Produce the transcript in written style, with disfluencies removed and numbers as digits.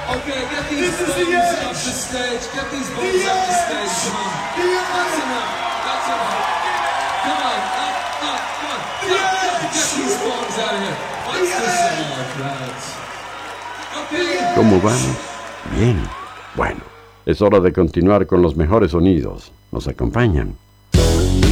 Okay, get these bombs off the stage. Get these bombs off the stage. Come on. That's enough. That's enough. Come on. Up. Come on. Get these bombs out of here. What's this all about? Okay. ¿Cómo vamos? Bien. Bueno, es hora de continuar con los mejores sonidos. ¿Nos acompañan?